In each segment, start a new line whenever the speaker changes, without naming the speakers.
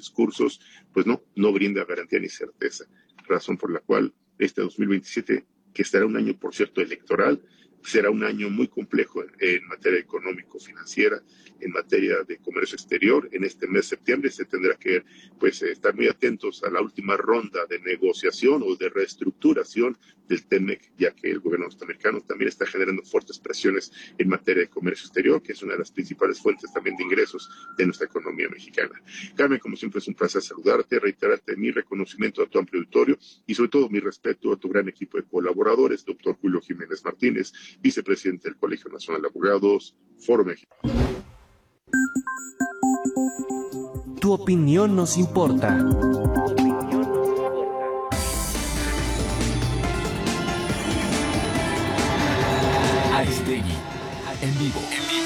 discursos, pues no brinda garantía ni certeza. Razón por la cual este 2027, que será un año, por cierto, electoral, será un año muy complejo en materia económico-financiera, en materia de comercio exterior. En este mes de septiembre se tendrá que estar muy atentos a la última ronda de negociación o de reestructuración del TEMEC, ya que el gobierno norteamericano también está generando fuertes presiones en materia de comercio exterior, que es una de las principales fuentes también de ingresos de nuestra economía mexicana. Carmen, como siempre es un placer saludarte, reiterarte mi reconocimiento a tu amplio auditorio y sobre todo mi respeto a tu gran equipo de colaboradores, doctor Julio Jiménez Martínez, vicepresidente del Colegio Nacional de Abogados, Foro México.
Tu opinión nos importa.
Aristegui, en vivo.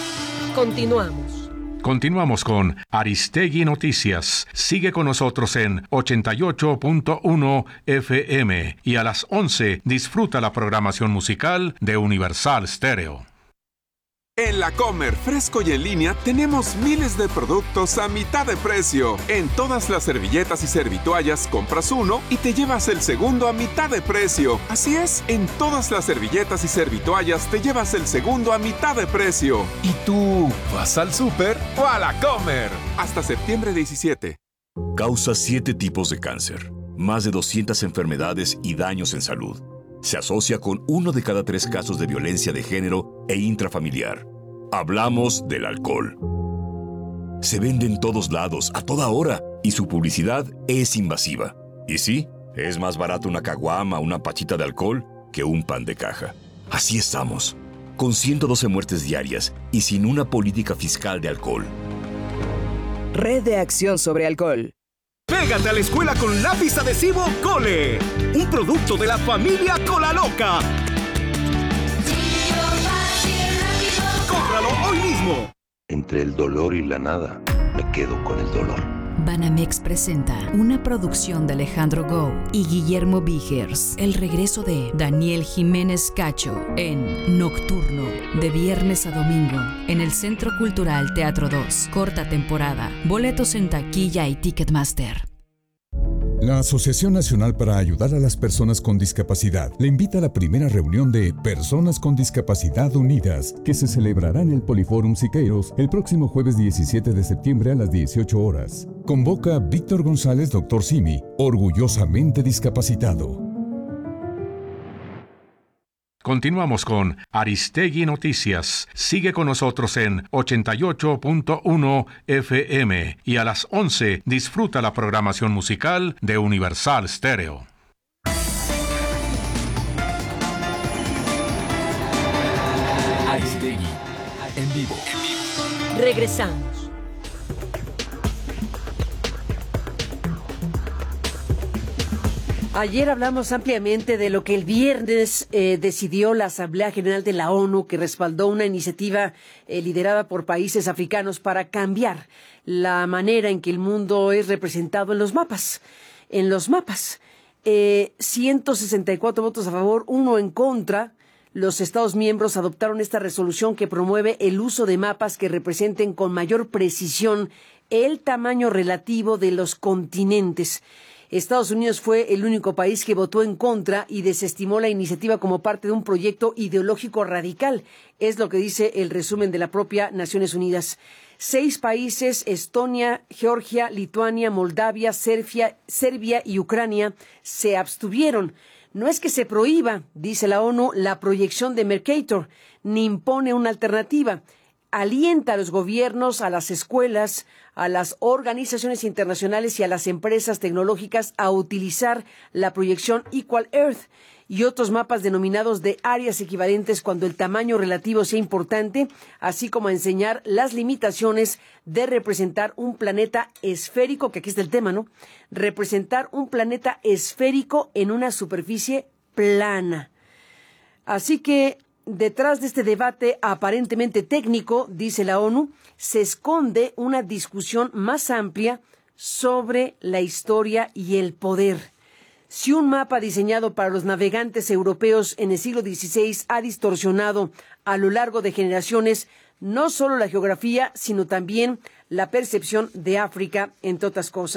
Continuamos con Aristegui Noticias. Sigue con nosotros en 88.1 FM y a las 11 disfruta la programación musical de Universal Stereo.
En La Comer, fresco y en línea, tenemos miles de productos a mitad de precio. En todas las servilletas y servitoallas compras uno y te llevas el segundo a mitad de precio. Así es, en todas las servilletas y servitoallas te llevas el segundo a mitad de precio.
¿Y tú vas al súper o a La Comer?
Hasta septiembre 17.
Causa 7 tipos de cáncer, más de 200 enfermedades y daños en salud. Se asocia con 1 de cada 3 casos de violencia de género e intrafamiliar. Hablamos del alcohol. Se vende en todos lados, a toda hora, y su publicidad es invasiva. Y sí, es más barato una caguama o una pachita de alcohol que un pan de caja. Así estamos, con 112 muertes diarias y sin una política fiscal de alcohol.
Red de Acción sobre Alcohol.
Pégate a la escuela con lápiz adhesivo Cole, un producto de la familia Cola Loca. ¡Cómpralo hoy mismo!
Entre el dolor y la nada, me quedo con el dolor.
Banamex presenta una producción de Alejandro Gou y Guillermo Vigers. El regreso de Daniel Jiménez Cacho en Nocturno, de viernes a domingo, en el Centro Cultural Teatro 2. Corta temporada. Boletos en taquilla y Ticketmaster.
La Asociación Nacional para Ayudar a las Personas con Discapacidad le invita a la primera reunión de Personas con Discapacidad Unidas, que se celebrará en el Poliforum Siqueiros el próximo jueves 17 de septiembre a las 18 horas. Convoca Víctor González, Dr. Simi, orgullosamente discapacitado.
Continuamos con Aristegui Noticias. Sigue con nosotros en 88.1 FM y a las 11 disfruta la programación musical de Universal Stereo.
Aristegui, en vivo.
Regresamos. Ayer hablamos ampliamente de lo que el viernes decidió la Asamblea General de la ONU, que respaldó una iniciativa liderada por países africanos para cambiar la manera en que el mundo es representado en los mapas. 164 votos a favor, 1 en contra. Los Estados miembros adoptaron esta resolución que promueve el uso de mapas que representen con mayor precisión el tamaño relativo de los continentes. Estados Unidos fue el único país que votó en contra y desestimó la iniciativa como parte de un proyecto ideológico radical. Es lo que dice el resumen de la propia Naciones Unidas. 6 países, Estonia, Georgia, Lituania, Moldavia, Serbia y Ucrania, se abstuvieron. No es que se prohíba, dice la ONU, la proyección de Mercator, ni impone una alternativa. Alienta a los gobiernos, a las escuelas, a las organizaciones internacionales y a las empresas tecnológicas a utilizar la proyección Equal Earth y otros mapas denominados de áreas equivalentes cuando el tamaño relativo sea importante, así como a enseñar las limitaciones de representar un planeta esférico, que aquí está el tema, ¿no? Representar un planeta esférico en una superficie plana. Así que detrás de este debate aparentemente técnico, dice la ONU, se esconde una discusión más amplia sobre la historia y el poder. Si un mapa diseñado para los navegantes europeos en el siglo XVI ha distorsionado a lo largo de generaciones no solo la geografía, sino también la percepción de África, entre otras cosas.